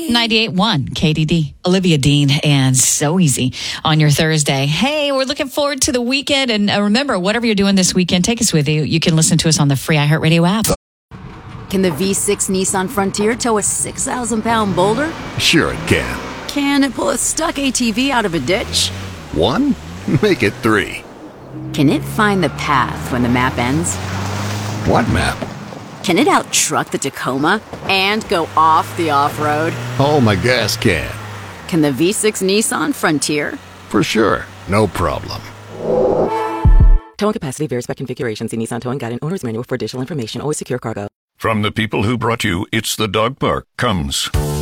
98.1 KDD. Olivia Dean and So Easy on your Thursday. Hey, we're looking forward to the weekend. And remember, whatever you're doing this weekend, take us with you. You can listen to us on the free iHeartRadio app. Can the V6 Nissan Frontier tow a 6,000-pound boulder? Sure it can. Can it pull a stuck ATV out of a ditch? 1? Make it 3. Can it find the path when the map ends? What map? Can it out-truck the Tacoma and go off the off-road? Oh, my gas can. Can the V6 Nissan Frontier? For sure. No problem. Towing capacity varies by configuration. See Nissan Towing Guide and Owner's Manual for additional information. Always secure cargo. From the people who brought you It's the Dog Park comes